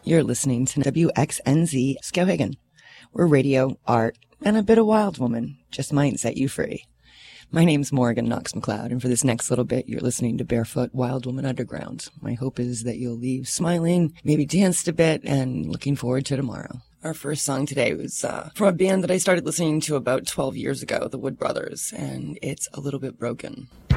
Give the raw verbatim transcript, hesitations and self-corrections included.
You're listening to W X N Z Skowhegan, where radio, art, and a bit of wild woman just might set you free. My name's Morgan Knox McLeod, and for this next little bit, you're listening to Barefoot Wild Woman Underground. My hope is that you'll leave smiling, maybe danced a bit, and looking forward to tomorrow. Our first song today was uh, from a band that I started listening to about twelve years ago, the Wood Brothers, and it's A Little Bit Broken.